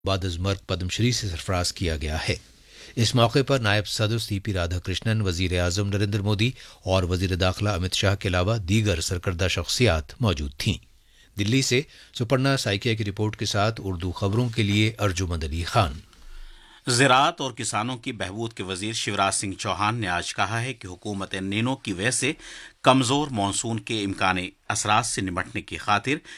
बाद मर्ग पद्मश्री से सरफराज किया गया है। इस मौके पर नायब सदर सीपी राधाकृष्णन, वजीर आजम नरेंद्र मोदी और वजीर दाखिला अमित शाह के अलावा दीगर सरकर्दा शख्सियात मौजूद थीं। दिल्ली से सुपर्णा साइकिया की रिपोर्ट के साथ उर्दू खबरों के लिए अर्जुमंद अली खान। ज़राअत और किसानों की बहबूद के वजीर शिवराज सिंह चौहान ने आज कहा है कि हुकूमत नीनो की वजह से कमजोर मानसून के इम्कानी असरात से निपटने की खातिर